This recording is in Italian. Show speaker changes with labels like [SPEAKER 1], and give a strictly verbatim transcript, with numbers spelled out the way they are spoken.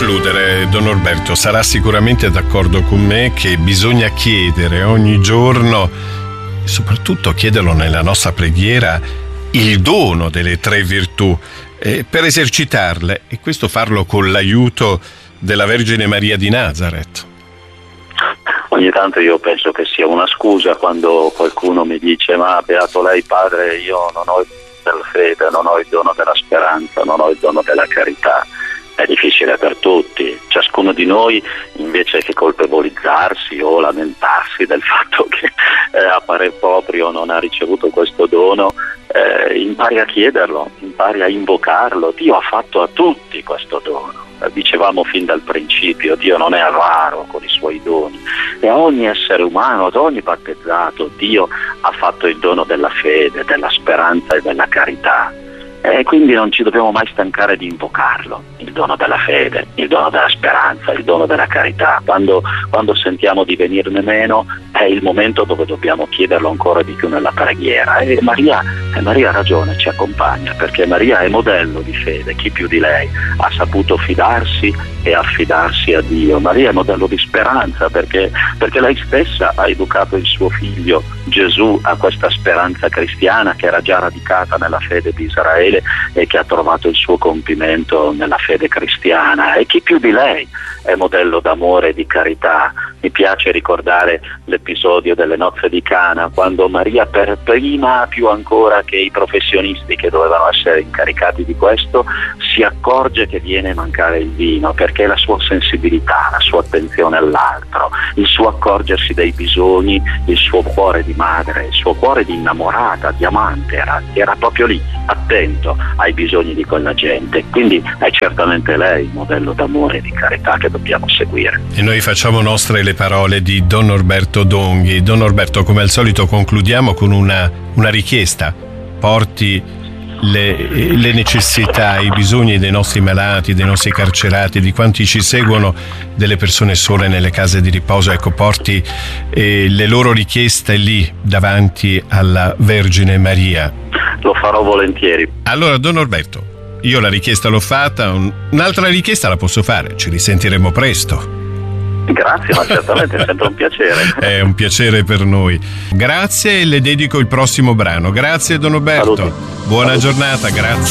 [SPEAKER 1] concludere, Don Norberto, sarà sicuramente d'accordo con me che bisogna chiedere ogni giorno, soprattutto chiederlo nella nostra preghiera, il dono delle tre virtù eh, per esercitarle, e questo farlo con l'aiuto della Vergine Maria di Nazareth.
[SPEAKER 2] Ogni tanto io penso che sia una scusa quando qualcuno mi dice: ma beato lei padre, io non ho il dono della fede, non ho il dono della speranza, non ho il dono della carità. È difficile per tutti. Ciascuno di noi, invece che colpevolizzarsi o lamentarsi del fatto che eh, a parer proprio non ha ricevuto questo dono, eh, impari a chiederlo, impari a invocarlo. Dio ha fatto a tutti questo dono. Dicevamo fin dal principio, Dio non è avaro con i suoi doni, e a ogni essere umano, ad ogni battezzato, Dio ha fatto il dono della fede, della speranza e della carità. E quindi non ci dobbiamo mai stancare di invocarlo, il dono della fede, il dono della speranza, il dono della carità. Quando, quando sentiamo di venirne meno, è il momento dove dobbiamo chiederlo ancora di più nella preghiera. E Maria, e Maria ha ragione, ci accompagna, perché Maria è modello di fede. Chi più di lei ha saputo fidarsi e affidarsi a Dio? Maria è modello di speranza, perché, perché lei stessa ha educato il suo figlio Gesù a questa speranza cristiana che era già radicata nella fede di Israele e che ha trovato il suo compimento nella fede cristiana. E chi più di lei è modello d'amore e di carità? Mi piace ricordare l'episodio delle nozze di Cana, quando Maria, per prima più ancora che i professionisti che dovevano essere incaricati di questo, si accorge che viene a mancare il vino, perché la sua sensibilità, la sua attenzione all'altro, il suo accorgersi dei bisogni, il suo cuore di madre, il suo cuore di innamorata, di amante, era, era proprio lì, attento ai bisogni di quella gente. Quindi è certamente lei il modello d'amore e di carità che dobbiamo seguire.
[SPEAKER 1] E noi facciamo nostre le parole di Don Norberto Donghi. Don Norberto, come al solito concludiamo con una, una richiesta: porti le, le necessità, i bisogni dei nostri malati, dei nostri carcerati, di quanti ci seguono, delle persone sole nelle case di riposo. Ecco, porti eh, le loro richieste lì davanti alla Vergine Maria.
[SPEAKER 2] Lo farò volentieri.
[SPEAKER 1] Allora, Don Norberto, io la richiesta l'ho fatta, un'altra richiesta la posso fare, ci risentiremo presto.
[SPEAKER 2] Grazie, ma certamente è sempre un piacere.
[SPEAKER 1] È un piacere per noi. Grazie, e le dedico il prossimo brano. Grazie, Don Norberto.
[SPEAKER 2] Saluti.
[SPEAKER 1] Buona
[SPEAKER 2] Saluti.
[SPEAKER 1] giornata, grazie.